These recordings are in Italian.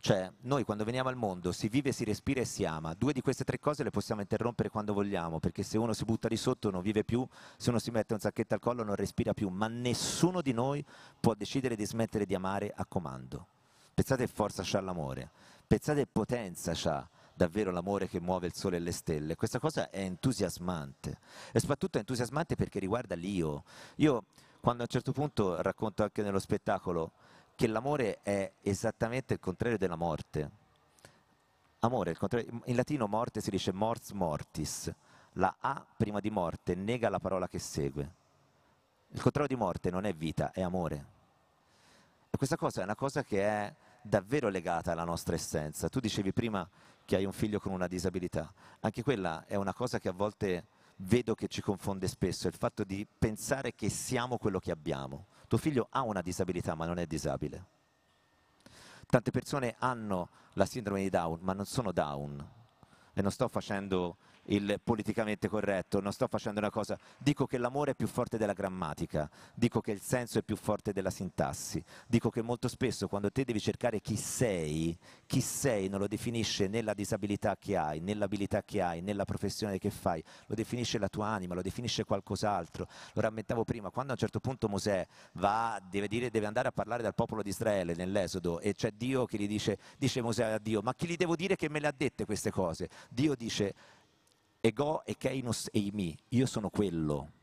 Cioè, noi quando veniamo al mondo si vive, si respira e si ama. Due di queste tre cose le possiamo interrompere quando vogliamo, perché se uno si butta di sotto non vive più, se uno si mette un sacchetto al collo non respira più, ma nessuno di noi può decidere di smettere di amare a comando. Pensate che forza c'ha l'amore, pensate che potenza c'ha davvero l'amore che muove il sole e le stelle. Questa cosa è entusiasmante e soprattutto è entusiasmante perché riguarda l'io. Io quando a un certo punto racconto anche nello spettacolo che l'amore è esattamente il contrario della morte. Amore, in latino morte si dice mors mortis. La A prima di morte nega la parola che segue. Il contrario di morte non è vita, è amore. E questa cosa è una cosa che è davvero legata alla nostra essenza. Tu dicevi prima che hai un figlio con una disabilità. Anche quella è una cosa che a volte vedo che ci confonde spesso, il fatto di pensare che siamo quello che abbiamo. Tuo figlio ha una disabilità ma non è disabile. Tante persone hanno la sindrome di Down ma non sono Down. E non sto facendo il politicamente corretto, non sto facendo una cosa, dico che l'amore è più forte della grammatica, dico che il senso è più forte della sintassi, dico che molto spesso quando te devi cercare chi sei non lo definisce nella disabilità che hai, nell'abilità che hai, nella professione che fai, lo definisce la tua anima, lo definisce qualcos'altro. Lo rammentavo prima, quando a un certo punto Mosè deve andare a parlare dal popolo di Israele nell'Esodo e c'è Dio che gli dice Mosè a Dio, ma chi gli devo dire che me le ha dette queste cose? Dio dice Ego e Keinos Eimi, io sono quello.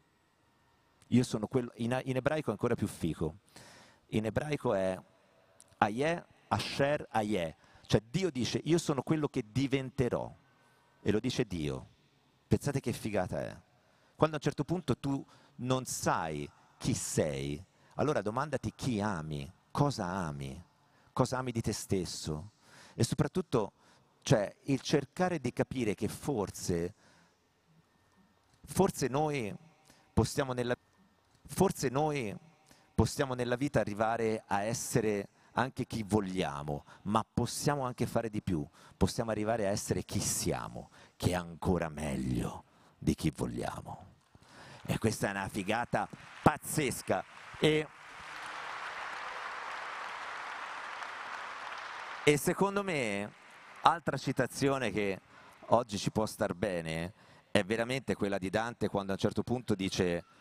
Io sono quello. In ebraico è ancora più fico. In ebraico è Ayeh, Asher, Ayeh. Cioè Dio dice io sono quello che diventerò. E lo dice Dio. Pensate che figata è. Quando a un certo punto tu non sai chi sei, allora domandati chi ami, cosa ami di te stesso. E soprattutto cioè il cercare di capire che forse noi possiamo nella, forse noi possiamo nella vita arrivare a essere anche chi vogliamo, ma possiamo anche fare di più, possiamo arrivare a essere chi siamo, che è ancora meglio di chi vogliamo. E questa è una figata pazzesca. E secondo me, altra citazione che oggi ci può star bene, è veramente quella di Dante quando a un certo punto dice